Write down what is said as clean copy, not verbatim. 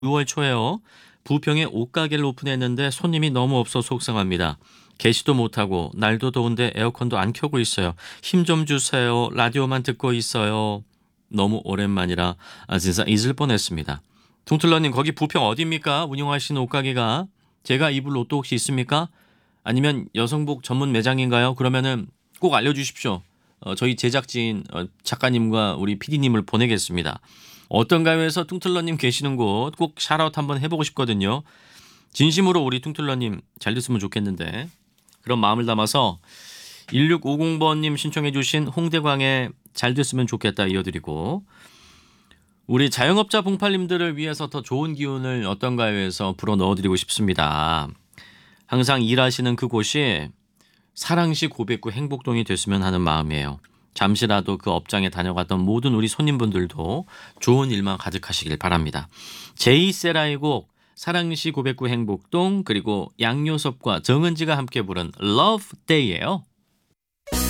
6월 초에요. 부평에 옷가게를 오픈했는데 손님이 너무 없어 속상합니다. 개시도 못하고 날도 더운데 에어컨도 안 켜고 있어요. 힘 좀 주세요. 라디오만 듣고 있어요. 너무 오랜만이라 진짜 잊을 뻔했습니다. 퉁틀러님 거기 부평 어디입니까? 운영하시는 옷가게가. 제가 입을 옷도 혹시 있습니까? 아니면 여성복 전문 매장인가요? 그러면은 꼭 알려주십시오. 저희 제작진 작가님과 우리 PD님을 보내겠습니다. 어떤가요 해서 퉁틀러님 계시는 곳 꼭 샤라웃 한번 해보고 싶거든요. 진심으로 우리 퉁틀러님 잘 됐으면 좋겠는데 그런 마음을 담아서 1650번님 신청해 주신 홍대광의 잘 됐으면 좋겠다 이어드리고 우리 자영업자 봉팔님들을 위해서 더 좋은 기운을 어떤가요 해서 불어 넣어드리고 싶습니다. 항상 일하시는 그곳이 사랑시 고백구 행복동이 됐으면 하는 마음이에요. 잠시라도 그 업장에 다녀갔던 모든 우리 손님분들도 좋은 일만 가득하시길 바랍니다. 제이세라의 곡 사랑시 고백구 행복동 그리고 양요섭과 정은지가 함께 부른 Love Day예요.